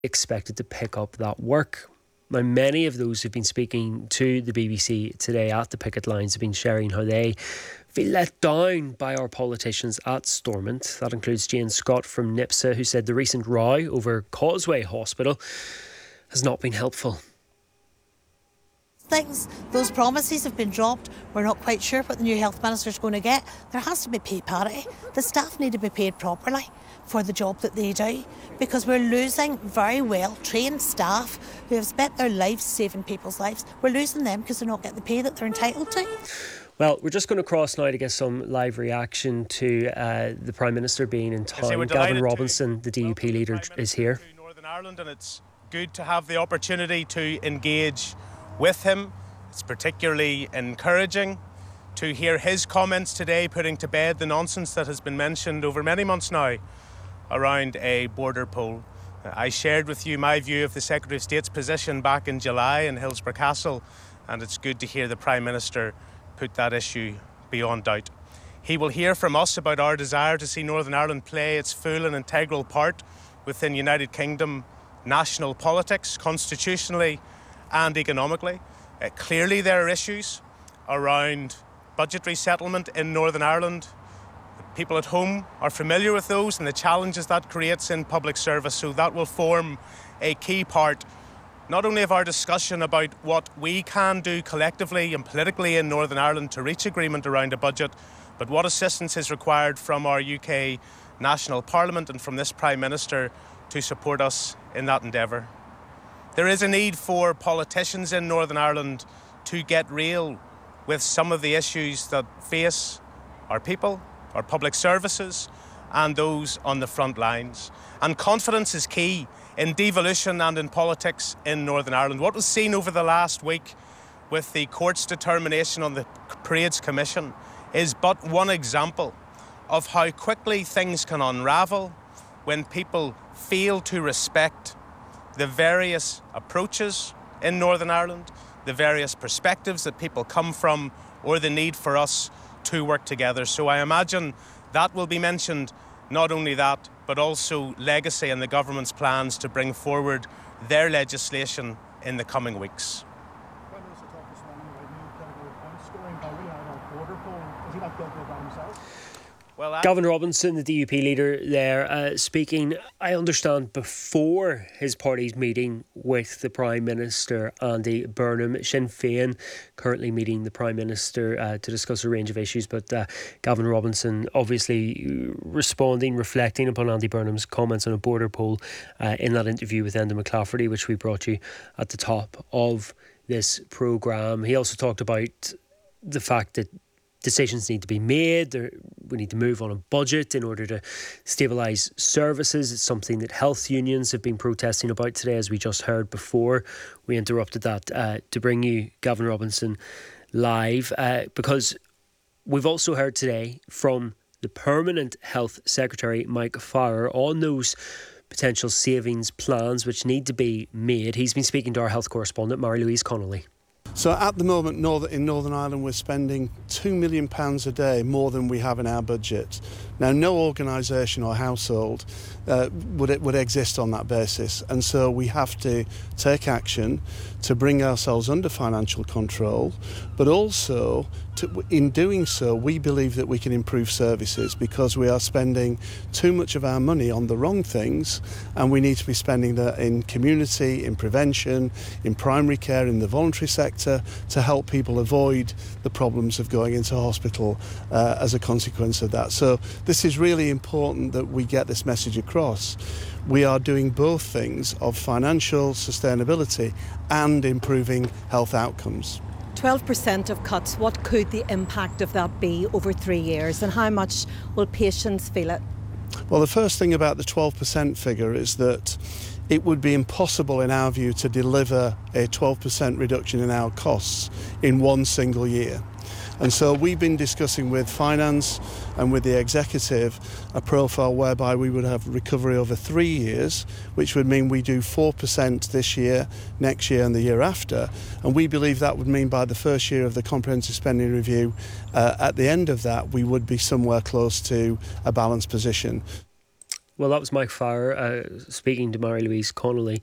expected to pick up that work. Now, many of those who've been speaking to the BBC today at the picket lines have been sharing how they feel let down by our politicians at Stormont. That includes Jane Scott from NIPSA, who said the recent row over Causeway Hospital has not been helpful. Those promises have been dropped. We're not quite sure what the new health minister is going to get. There has to be pay parity. The staff need to be paid properly for the job that they do, because we're losing very well trained staff who have spent their lives saving people's lives. We're losing them because they're not getting the pay that they're entitled to. Well, we're just going to cross now to get some live reaction to the Prime Minister being in town. Gavin Robinson, the DUP leader, is here. To Northern Ireland, and it's good to have the opportunity to engage with him. It's particularly encouraging to hear his comments today, putting to bed the nonsense that has been mentioned over many months now around a border poll. I shared with you my view of the Secretary of State's position back in July in Hillsborough Castle, and it's good to hear the Prime Minister put that issue beyond doubt. He will hear from us about our desire to see Northern Ireland play its full and integral part within United Kingdom national politics, constitutionally and economically. Clearly there are issues around budgetary settlement in Northern Ireland. People at home are familiar with those and the challenges that creates in public service, so that will form a key part not only of our discussion about what we can do collectively and politically in Northern Ireland to reach agreement around a budget, but what assistance is required from our UK National Parliament and from this Prime Minister to support us in that endeavour. There is a need for politicians in Northern Ireland to get real with some of the issues that face our people, our public services, and those on the front lines. And confidence is key in devolution and in politics in Northern Ireland. What was seen over the last week with the court's determination on the Parades Commission is but one example of how quickly things can unravel when people fail to respect the various approaches in Northern Ireland, the various perspectives that people come from, or the need for us to work together. So I imagine that will be mentioned, not only that, but also legacy and the government's plans to bring forward their legislation in the coming weeks. Gavin Robinson, the DUP leader there, speaking, I understand, before his party's meeting with the Prime Minister, Andy Burnham. Sinn Féin currently meeting the Prime Minister to discuss a range of issues, but Gavin Robinson obviously responding, reflecting upon Andy Burnham's comments on a border poll in that interview with Enda McClafferty, which we brought you at the top of this programme. He also talked about the fact that decisions need to be made. We need to move on a budget in order to stabilise services. It's something that health unions have been protesting about today, as we just heard before we interrupted that to bring you Gavin Robinson live, because we've also heard today from the Permanent Health Secretary, Mike Farrer, on those potential savings plans which need to be made. He's been speaking to our health correspondent, Mary-Louise Connolly. So at the moment, in Northern Ireland, we're spending £2 million a day more than we have in our budget. Now, no organisation or household would exist on that basis, and so we have to take action to bring ourselves under financial control, but also in doing so, we believe that we can improve services, because we are spending too much of our money on the wrong things, and we need to be spending that in community, in prevention, in primary care, in the voluntary sector, to help people avoid the problems of going into hospital as a consequence of that. So this is really important that we get this message across. We are doing both things of financial sustainability and improving health outcomes. 12% of cuts, what could the impact of that be over 3 years, and how much will patients feel it? Well, the first thing about the 12% figure is that it would be impossible, in our view, to deliver a 12% reduction in our costs in one single year. And so we've been discussing with finance and with the executive a profile whereby we would have recovery over 3 years, which would mean we do 4% this year, next year and the year after. And we believe that would mean by the first year of the comprehensive spending review, at the end of that, we would be somewhere close to a balanced position. Well, that was Mike Farr speaking to Mary Louise Connolly